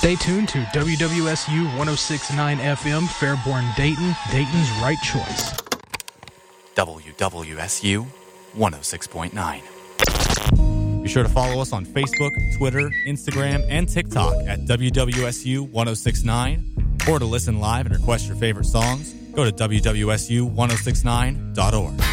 Stay tuned to WWSU 106.9 FM, Fairborn, Dayton, Dayton's right choice. WWSU 106.9. Be sure to follow us on Facebook, Twitter, Instagram, and TikTok at WWSU 106.9. Or to listen live and request your favorite songs, go to WWSU1069.org.